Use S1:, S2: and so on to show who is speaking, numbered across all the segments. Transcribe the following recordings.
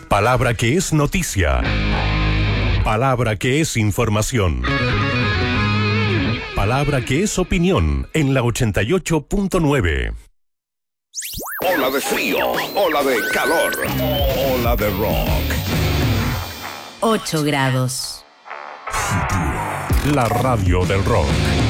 S1: Palabra que es noticia. Palabra que es información. Palabra que es opinión en la 88.9.
S2: Ola de frío, ola de calor, ola de rock.
S3: 8 grados.
S1: La radio del rock.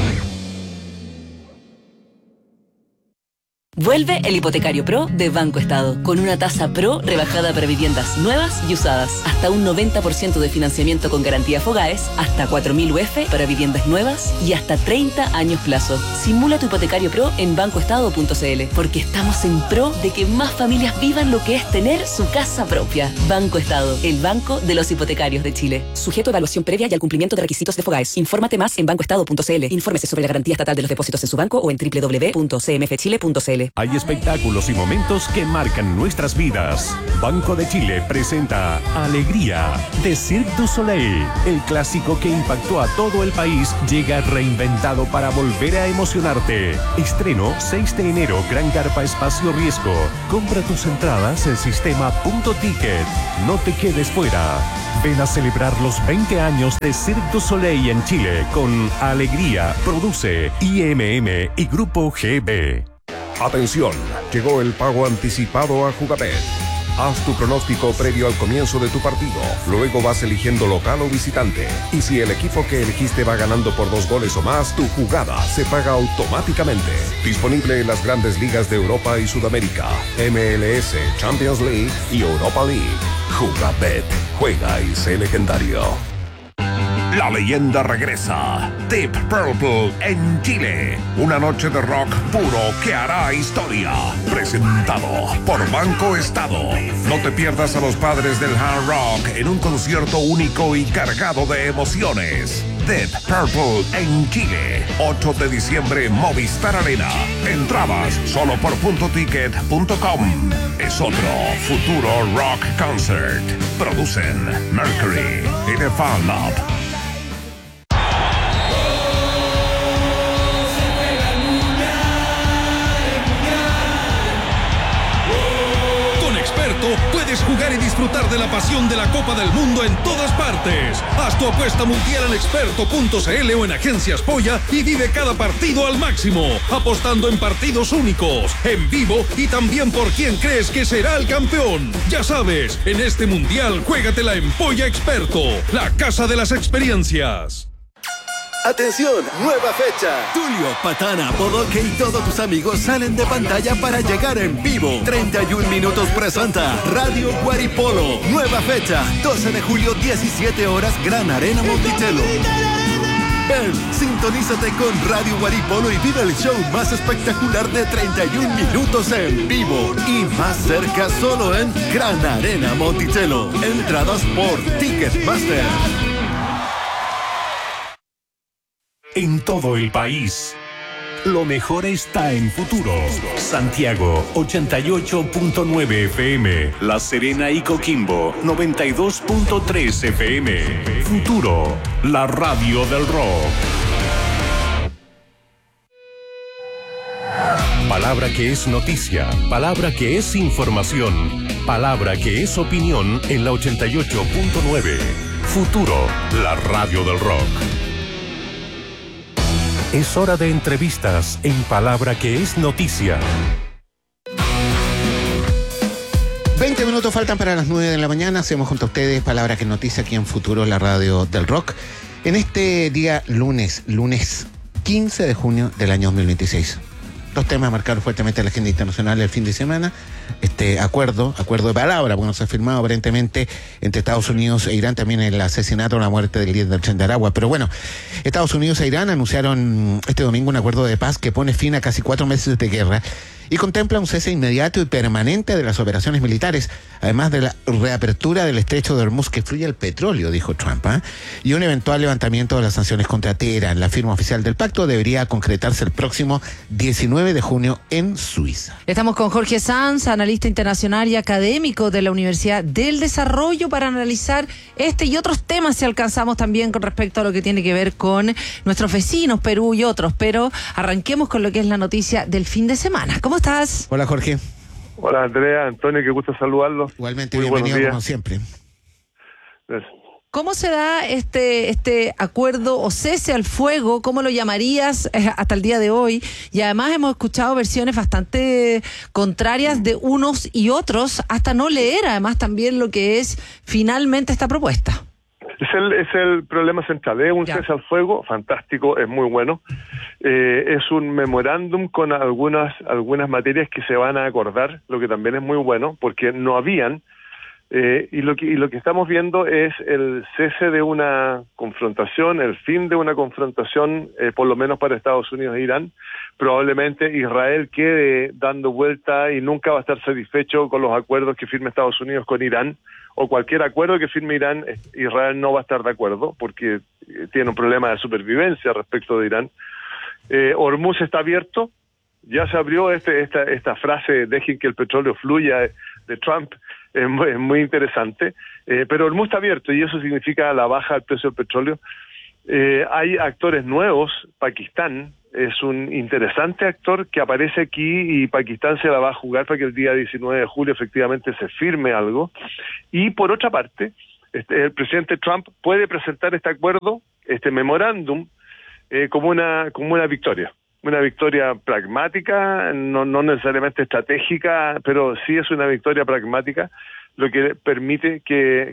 S4: Vuelve el Hipotecario Pro de Banco Estado, con una tasa pro rebajada para viviendas nuevas y usadas, hasta un 90% de financiamiento con garantía FOGAES, hasta 4.000 UF para viviendas nuevas y hasta 30 años plazo. Simula tu Hipotecario Pro en bancoestado.cl, porque estamos en pro de que más familias vivan lo que es tener su casa propia. Banco Estado, el banco de los hipotecarios de Chile. Sujeto a evaluación previa y al cumplimiento de requisitos de FOGAES. Infórmate más en bancoestado.cl. Infórmese sobre la garantía estatal de los depósitos en su banco o en www.cmfchile.cl.
S1: Hay espectáculos y momentos que marcan nuestras vidas. Banco de Chile presenta Alegría de Cirque du Soleil. El clásico que impactó a todo el país llega reinventado para volver a emocionarte. Estreno 6 de enero, Gran Carpa Espacio Riesgo. Compra tus entradas en sistema.ticket. No te quedes fuera. Ven a celebrar los 20 años de Cirque du Soleil en Chile con Alegría. Produce IMM y Grupo GB.
S2: Atención, llegó el pago anticipado a Jugabet. Haz tu pronóstico previo al comienzo de tu partido. Luego vas eligiendo local o visitante. Y si el equipo que elegiste va ganando por 2 goles o más, tu jugada se paga automáticamente. Disponible en las grandes ligas de Europa y Sudamérica, MLS, Champions League y Europa League. Jugabet. Juega y sé legendario. La leyenda regresa. Deep Purple en Chile. Una noche de rock puro que hará historia. Presentado por Banco Estado. No te pierdas a los padres del hard rock en un concierto único y cargado de emociones. Deep Purple en Chile. 8 de diciembre, Movistar Arena. Entradas solo por .ticket.com. Es otro futuro rock concert. Producen Mercury y The Fan Lab.
S5: Puedes jugar y disfrutar de la pasión de la Copa del Mundo en todas partes. Haz tu apuesta mundial en experto.cl o en Agencias Polla y vive cada partido al máximo, apostando en partidos únicos, en vivo y también por quién crees que será el campeón. Ya sabes, en este mundial juégatela en Polla Experto, la casa de las experiencias.
S6: ¡Atención! ¡Nueva fecha!
S7: Tulio, Patana, Bodoque y todos tus amigos salen de pantalla para llegar en vivo. 31 minutos presenta Radio Guaripolo. Nueva fecha, 12 de julio, 17 horas, Gran Arena Monticello. Ven, sintonízate con Radio Guaripolo y vive el show más espectacular de 31 minutos en vivo. Y más cerca solo en Gran Arena Monticello. Entradas por Ticketmaster.
S1: En todo el país, lo mejor está en Futuro. Santiago, 88.9 FM. La Serena y Coquimbo, 92.3 FM. Futuro, la radio del rock. Palabra que es noticia, palabra que es información, palabra que es opinión en la 88.9. Futuro, la radio del rock. Es hora de entrevistas en Palabra que es noticia.
S8: 20 minutos faltan para las 9 de la mañana. Hacemos junto a ustedes Palabra que es noticia aquí en Futuro, la radio del rock. En este día lunes 15 de junio del año 2026. Dos temas marcaron fuertemente la agenda internacional el fin de semana. Este acuerdo de palabra, porque no se ha firmado aparentemente entre Estados Unidos e Irán, también el asesinato o la muerte del líder del Tren de Aragua. Pero bueno, Estados Unidos e Irán anunciaron este domingo un acuerdo de paz que pone fin a casi 4 meses de guerra y contempla un cese inmediato y permanente de las operaciones militares, además de la reapertura del estrecho de Hormuz que fluye el petróleo, dijo Trump, y un eventual levantamiento de las sanciones contra Teherán. La firma oficial del pacto debería concretarse el próximo 19 de junio en Suiza.
S9: Estamos con Jorge Sanz, analista internacional y académico de la Universidad del Desarrollo, para analizar este y otros temas, si alcanzamos también con respecto a lo que tiene que ver con nuestros vecinos, Perú y otros. Pero arranquemos con lo que es la noticia del fin de semana. ¿Cómo estás?
S8: Hola, Jorge.
S10: Hola Andrea, Antonio, qué gusto saludarlos.
S8: Igualmente,
S10: muy
S8: bienvenido como siempre.
S10: Gracias.
S9: ¿Cómo se da este acuerdo o cese al fuego? ¿Cómo lo llamarías hasta el día de hoy? Y además hemos escuchado versiones bastante contrarias de unos y otros, hasta no leer además también lo que es finalmente esta propuesta.
S10: Es el problema central, es un cese al fuego fantástico, es muy bueno. Es un memorándum con algunas materias que se van a acordar, lo que también es muy bueno, porque no habían. Y lo que estamos viendo es el cese de una confrontación, el fin de una confrontación, por lo menos para Estados Unidos e Irán. Probablemente Israel quede dando vuelta y nunca va a estar satisfecho con los acuerdos que firme Estados Unidos con Irán, o cualquier acuerdo que firme Irán, Israel no va a estar de acuerdo, porque tiene un problema de supervivencia respecto de Irán. Hormuz está abierto, ya se abrió esta frase, dejen que el petróleo fluya, de Trump, es muy interesante, pero Hormuz está abierto y eso significa la baja del precio del petróleo. Hay actores nuevos, Pakistán es un interesante actor que aparece aquí y Pakistán se la va a jugar para que el día 19 de julio efectivamente se firme algo. Y por otra parte, el presidente Trump puede presentar este acuerdo, este memorándum, como una victoria. Una victoria pragmática, no necesariamente estratégica, pero sí es una victoria pragmática, lo que permite que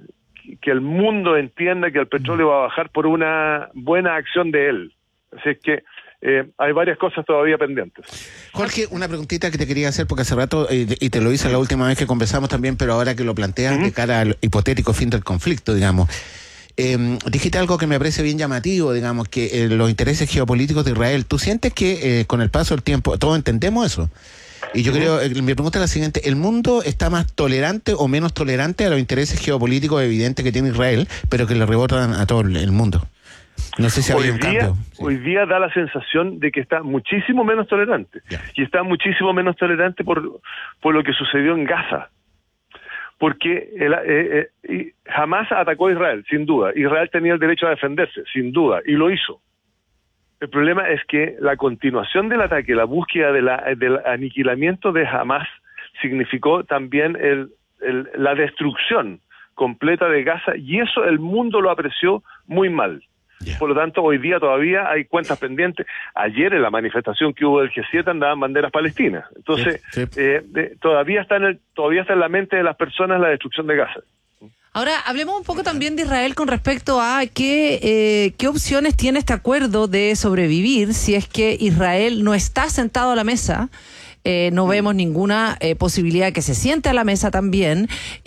S10: el mundo entienda que el petróleo va a bajar por una buena acción de él. Así es que hay varias cosas todavía pendientes.
S8: Jorge, una preguntita que te quería hacer, porque hace rato, y te lo hice la última vez que conversamos también, pero ahora que lo planteas de cara al hipotético fin del conflicto, digamos. Dijiste algo que me parece bien llamativo, digamos, que los intereses geopolíticos de Israel. ¿Tú sientes que con el paso del tiempo, todos entendemos eso? Y yo creo, mi pregunta es la siguiente: ¿el mundo está más tolerante o menos tolerante a los intereses geopolíticos evidentes que tiene Israel, pero que le rebotan a todo el mundo? No sé si ha habido un cambio.
S10: Hoy día da la sensación de que está muchísimo menos tolerante. Y está muchísimo menos tolerante por lo que sucedió en Gaza. Porque Hamás atacó a Israel, sin duda. Israel tenía el derecho a defenderse, sin duda, y lo hizo. El problema es que la continuación del ataque, la búsqueda del aniquilamiento de Hamás, significó también la destrucción completa de Gaza, y eso el mundo lo apreció muy mal. Por lo tanto, hoy día todavía hay cuentas pendientes. Ayer en la manifestación que hubo del G7 andaban banderas palestinas. Entonces, todavía está en la mente de las personas la destrucción de Gaza.
S9: Ahora, hablemos un poco también de Israel con respecto a qué opciones tiene este acuerdo de sobrevivir si es que Israel no está sentado a la mesa. No vemos ninguna posibilidad de que se siente a la mesa también.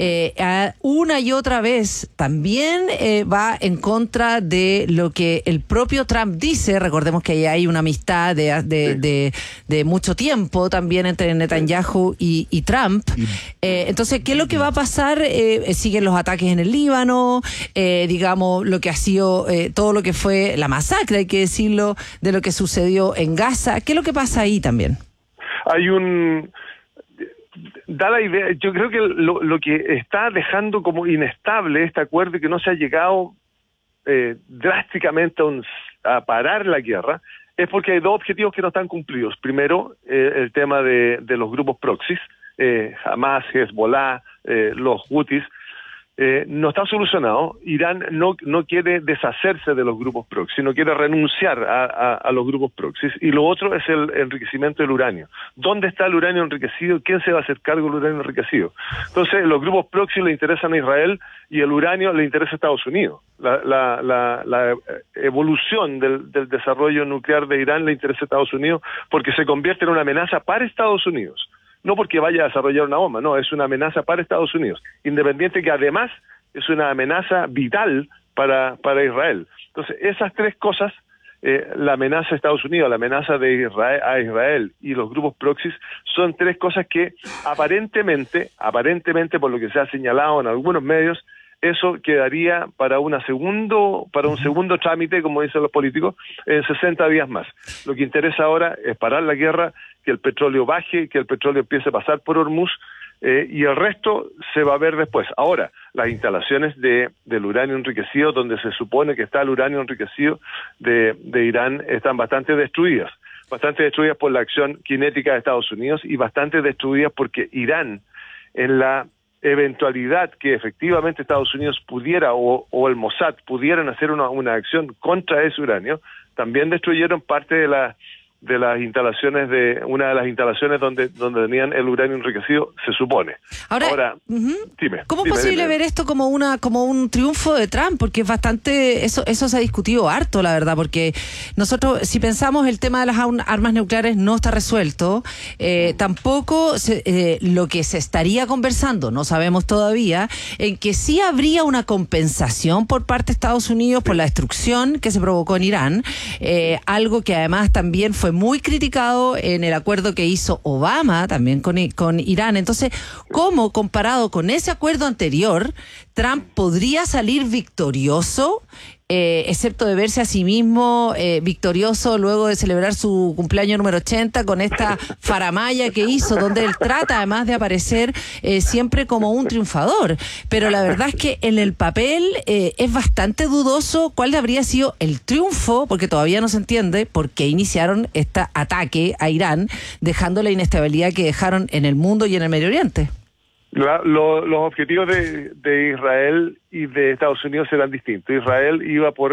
S9: Una y otra vez también va en contra de lo que el propio Trump dice. Recordemos que hay una amistad de mucho tiempo también entre Netanyahu y Trump. Entonces, ¿qué es lo que va a pasar? Siguen los ataques en el Líbano, digamos, lo que ha sido todo lo que fue la masacre, hay que decirlo, de lo que sucedió en Gaza. ¿Qué es lo que pasa ahí también?
S10: Da la idea, yo creo que lo que está dejando como inestable este acuerdo y que no se ha llegado drásticamente a parar la guerra, es porque hay dos objetivos que no están cumplidos. Primero, el tema de los grupos proxies, Hamás, Hezbollah, los Houthis, no está solucionado. Irán no quiere deshacerse de los grupos proxy, no quiere renunciar a los grupos proxy. Y lo otro es el enriquecimiento del uranio. ¿Dónde está el uranio enriquecido? ¿Quién se va a hacer cargo del uranio enriquecido? Entonces, los grupos proxy le interesan a Israel y el uranio le interesa a Estados Unidos. La evolución del desarrollo nuclear de Irán le interesa a Estados Unidos porque se convierte en una amenaza para Estados Unidos. No porque vaya a desarrollar una bomba, no, es una amenaza para Estados Unidos, independiente que además es una amenaza vital para Israel. Entonces, esas tres cosas, la amenaza a Estados Unidos, la amenaza de Israel y los grupos proxies, son tres cosas que aparentemente, por lo que se ha señalado en algunos medios, eso quedaría para un segundo trámite, como dicen los políticos, en 60 días más. Lo que interesa ahora es parar la guerra, que el petróleo baje, que el petróleo empiece a pasar por Hormuz, y el resto se va a ver después. Ahora, las instalaciones del uranio enriquecido, donde se supone que está el uranio enriquecido de Irán, están bastante destruidas. bastante destruidas por la acción cinética de Estados Unidos y bastante destruidas porque Irán, en la eventualidad que efectivamente Estados Unidos pudiera o el Mossad pudieran hacer una acción contra ese uranio, también destruyeron parte de las instalaciones una de las instalaciones donde tenían el uranio enriquecido, se supone. Ahora dime.
S9: ¿Cómo es posible ver esto como un triunfo de Trump? Porque es bastante, eso se ha discutido harto, la verdad, porque nosotros, si pensamos el tema de las armas nucleares no está resuelto, tampoco lo que se estaría conversando, no sabemos todavía, en que sí habría una compensación por parte de Estados Unidos por la destrucción que se provocó en Irán, algo que además también fue muy criticado en el acuerdo que hizo Obama también con Irán. Entonces, ¿cómo comparado con ese acuerdo anterior, Trump podría salir victorioso, excepto de verse a sí mismo victorioso luego de celebrar su cumpleaños número 80 con esta faramalla que hizo, donde él trata además de aparecer siempre como un triunfador? Pero la verdad es que en el papel es bastante dudoso cuál habría sido el triunfo, porque todavía no se entiende por qué iniciaron este ataque a Irán, dejando la inestabilidad que dejaron en el mundo y en el Medio Oriente.
S10: Los objetivos de Israel y de Estados Unidos eran distintos. Israel iba por